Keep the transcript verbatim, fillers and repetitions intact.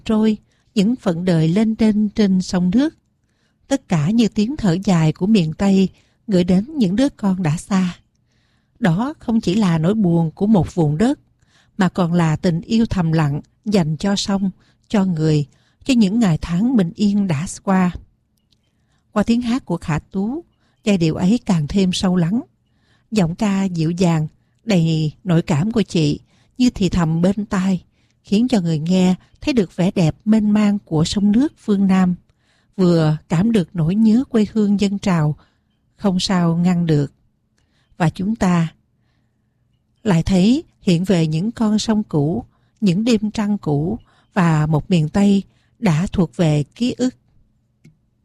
trôi, những phận đời lên đên trên sông nước. Tất cả như tiếng thở dài của miền Tây gửi đến những đứa con đã xa. Đó không chỉ là nỗi buồn của một vùng đất, mà còn là tình yêu thầm lặng dành cho sông, cho người, cho những ngày tháng bình yên đã qua. Qua tiếng hát của Khả Tú, giai điệu ấy càng thêm sâu lắng. Giọng ca dịu dàng, đầy nội cảm của chị như thì thầm bên tai, khiến cho người nghe thấy được vẻ đẹp mênh mang của sông nước phương Nam, vừa cảm được nỗi nhớ quê hương dâng trào, không sao ngăn được. Và chúng ta lại thấy hiện về những con sông cũ, những đêm trăng cũ và một miền Tây đã thuộc về ký ức.